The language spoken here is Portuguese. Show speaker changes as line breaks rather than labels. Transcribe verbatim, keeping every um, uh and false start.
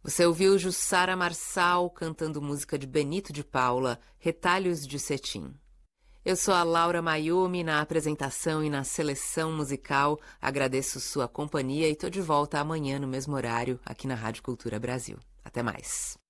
Você ouviu Jussara Marçal cantando música de Benito de Paula, Retalhos de Cetim. Eu sou a Laura Mayumi na apresentação e na seleção musical. Agradeço sua companhia e tô de volta amanhã no mesmo horário aqui na Rádio Cultura Brasil. Até mais.